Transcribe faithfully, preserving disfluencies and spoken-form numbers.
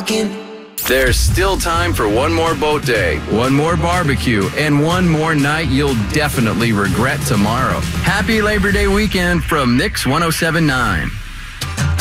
walking. There's still time for one more boat day, one more barbecue, and one more night you'll definitely regret tomorrow. Happy Labor Day weekend from Mix one oh seven point nine.